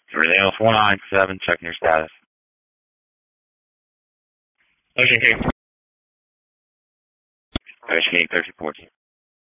Everything else 197, checking your status. Ocean King. Ocean King 1314.